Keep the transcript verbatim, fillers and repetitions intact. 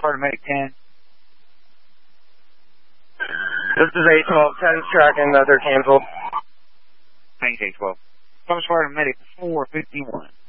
Florida Medic ten. This is eight twelve, ten's tracking, uh, they're canceled. Thanks, eight twelve. Thomas Florida Medic four fifty-one.